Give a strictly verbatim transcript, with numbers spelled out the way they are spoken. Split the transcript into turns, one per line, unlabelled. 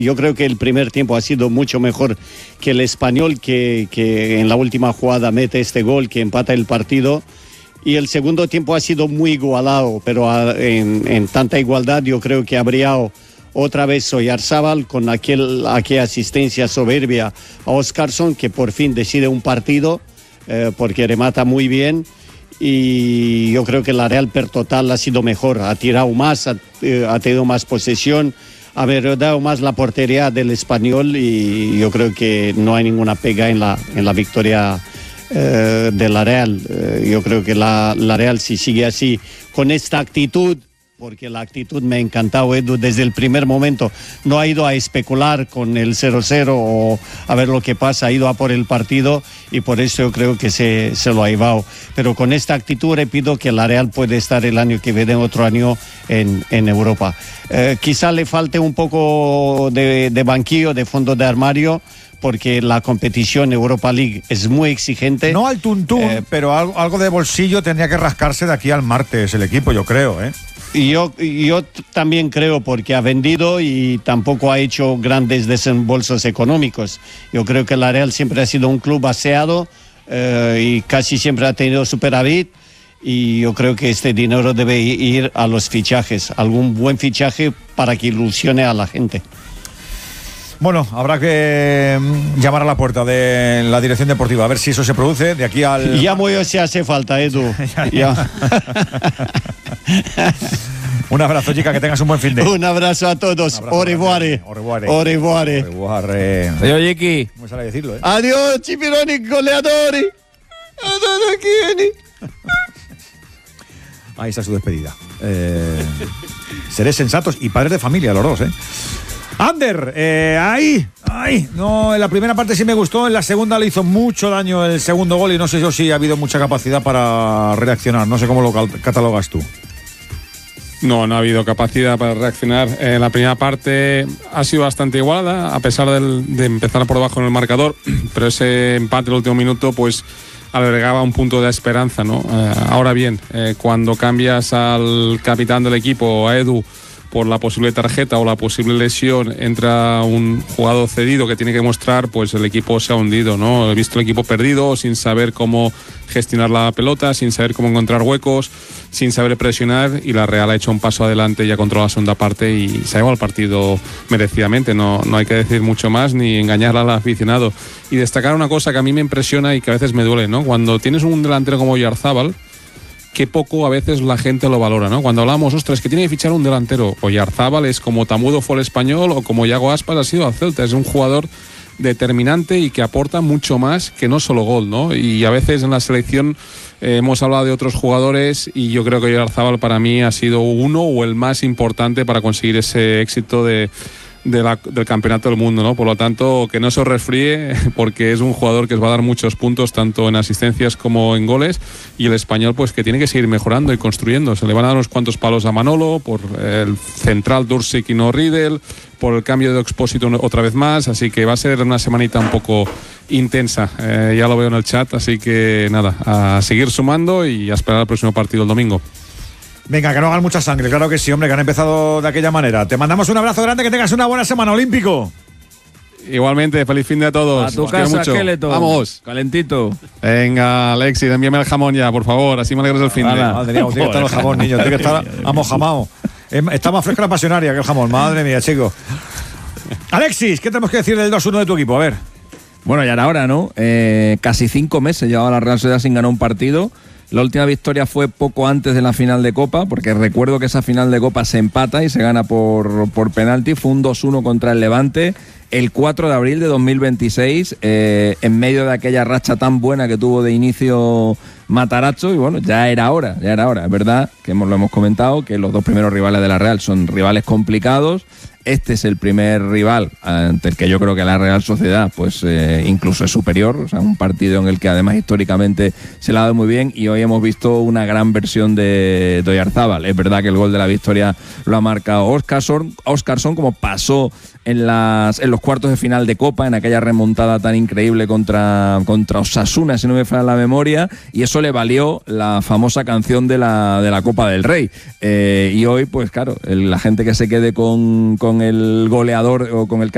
Yo creo que el primer tiempo ha sido mucho mejor que el Español, que, que en la última jugada mete este gol que empata el partido. Y el segundo tiempo ha sido muy igualado, pero a, en, en tanta igualdad yo creo que habría otra vez Oyarzábal con aquel, aquella asistencia soberbia a Óscarson, que por fin decide un partido eh, porque remata muy bien. Y yo creo que la Real per total ha sido mejor, ha tirado más, ha, eh, ha tenido más posesión, ha dado más la portería del Español y yo creo que no hay ninguna pega en la, en la victoria eh, de la Real. Eh, yo creo que la, la Real, si sigue así, con esta actitud, porque la actitud me ha encantado, Edu, desde el primer momento. No ha ido a especular con el cero cero o a ver lo que pasa, ha ido a por el partido y por eso yo creo que se, se lo ha llevado. Pero con esta actitud repito que la Real puede estar el año que viene, otro año en, en Europa. Eh, quizá le falte un poco de, de banquillo, de fondo de armario, porque la competición Europa League es muy exigente.
No al tuntún, eh, pero algo, algo de bolsillo tendría que rascarse de aquí al martes el equipo, yo creo, ¿eh?
Y yo, yo también creo, porque ha vendido y tampoco ha hecho grandes desembolsos económicos. Yo creo que la Real siempre ha sido un club aseado eh, y casi siempre ha tenido superávit. Y yo creo que este dinero debe ir a los fichajes, algún buen fichaje para que ilusione a la gente.
Bueno, habrá que llamar a la puerta de la dirección deportiva, a ver si eso se produce de aquí al...
Llamo yo si hace falta, Edu. Ya.
Un abrazo, chica, que tengas un buen fin de...
Un abrazo a todos. Au revoir.
Au revoir.
Au revoir.
Au revoir.
Adiós, Jiki.
¿Cómo sale a decirlo, eh?
Adiós, Cipironi, goleadores.
Ahí está su despedida. Eh, seréis sensatos y padres de familia, los dos, ¿eh? Ander, eh, ahí, ahí, no, en la primera parte sí me gustó, en la segunda le hizo mucho daño el segundo gol y no sé yo si ha habido mucha capacidad para reaccionar, no sé cómo lo catalogas tú.
No, no ha habido capacidad para reaccionar. En la primera parte ha sido bastante igualada, a pesar del, de empezar por debajo en el marcador, pero ese empate en el último minuto, pues agregaba un punto de esperanza, ¿no? Eh, ahora bien, eh, cuando cambias al capitán del equipo, a Edu, por la posible tarjeta o la posible lesión, entra un jugador cedido que tiene que mostrar, pues el equipo se ha hundido, ¿no? He visto el equipo perdido, sin saber cómo gestionar la pelota, sin saber cómo encontrar huecos, sin saber presionar, y la Real ha hecho un paso adelante y ha controlado la segunda parte y se ha llevado el partido merecidamente. No, no hay que decir mucho más ni engañar al aficionado. Y destacar una cosa que a mí me impresiona y que a veces me duele, ¿no? Cuando tienes un delantero como Oyarzábal, que poco a veces la gente lo valora, ¿no? Cuando hablamos, ostras, que tiene que fichar un delantero. Oyarzábal es como Tamudo fue el Español o como Yago Aspas ha sido al Celta. Es un jugador determinante y que aporta mucho más que no solo gol, ¿no? Y a veces en la selección eh, hemos hablado de otros jugadores y yo creo que Oyarzábal para mí ha sido uno o el más importante para conseguir ese éxito de... De la, del campeonato del mundo, ¿no? Por lo tanto, que no se os resfríe, porque es un jugador que os va a dar muchos puntos tanto en asistencias como en goles, y el Español pues que tiene que seguir mejorando y construyendo. Se le van a dar unos cuantos palos a Manolo por el central Dursic y no Riedel, por el cambio de Expósito otra vez más, así que va a ser una semanita un poco intensa, eh, ya lo veo en el chat, así que nada, a seguir sumando y a esperar al próximo partido el domingo.
Venga, que no hagan mucha sangre, claro que sí, hombre, que han empezado de aquella manera. Te mandamos un abrazo grande, que tengas una buena semana, Olímpico.
Igualmente, feliz fin de a todos.
A tu
Os quiero
casa,
mucho.
Skeleton.
Vamos.
Calentito.
Venga, Alexis, envíame el jamón ya, por favor, así me alegras el fin de.
Madre mía, tiene que estar el jamón, niño, tiene que estar amojamado. Está más fresco la pasionaria que el jamón, madre mía, chico. Alexis, ¿qué tenemos que decir del dos uno de tu equipo? A ver.
Bueno, ya era hora, ¿no? Eh, casi cinco meses llevaba la Real Sociedad sin ganar un partido. La última victoria fue poco antes de la final de Copa, porque recuerdo que esa final de Copa se empata y se gana por, por penalti. Fue un dos uno contra el Levante el cuatro de abril de dos mil veintiséis, eh, en medio de aquella racha tan buena que tuvo de inicio Matarazzo. Y bueno, ya era hora, ya era hora. Es verdad que hemos, lo hemos comentado, que los dos primeros rivales de la Real son rivales complicados. Este es el primer rival ante el que yo creo que la Real Sociedad pues eh, incluso es superior, o sea, un partido en el que además históricamente se le ha dado muy bien, y hoy hemos visto una gran versión de, de Oyarzábal. Es verdad que el gol de la victoria lo ha marcado Óscarson, Óscarson como pasó en, las, en los cuartos de final de Copa, en aquella remontada tan increíble contra, contra Osasuna, si no me falla la memoria, y eso le valió la famosa canción de la, de la Copa del Rey. Eh, y hoy, pues claro, el, la gente que se quede con, con el goleador o con el